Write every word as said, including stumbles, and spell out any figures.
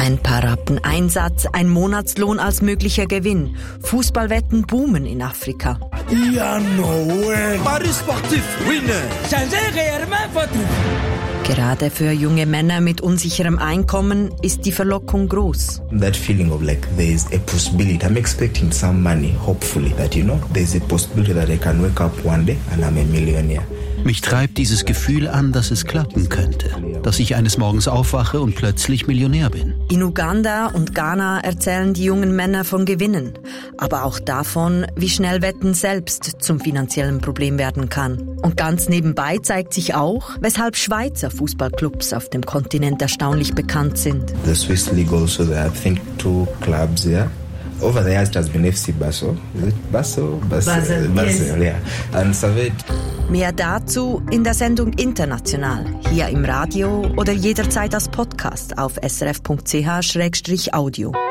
Ein paar Rappen Einsatz, ein Monatslohn als möglicher Gewinn. Fußballwetten boomen in Afrika. Ja, no way. Paris Sportif, winner. Changez réellement votre. Gerade für junge Männer mit unsicherem Einkommen ist die Verlockung groß. That feeling of like there is a possibility. I'm expecting some money, hopefully, that you know, there is a possibility that I can wake up one day and I'm a millionaire. Mich treibt dieses Gefühl an, dass es klappen könnte. Dass ich eines Morgens aufwache und plötzlich Millionär bin. In Uganda und Ghana erzählen die jungen Männer von Gewinnen. Aber auch davon, wie schnell Wetten selbst zum finanziellen Problem werden kann. Und ganz nebenbei zeigt sich auch, weshalb Schweizer Fußballclubs auf dem Kontinent erstaunlich bekannt sind. The Swiss League also, there are, I think, two clubs there. Over the years it has been F C Basel. Is it Basel? Basel, Basel, Basel, yes. Yeah. And Servette. Mehr dazu in der Sendung International, hier im Radio oder jederzeit als Podcast auf s r f punkt c h slash audio.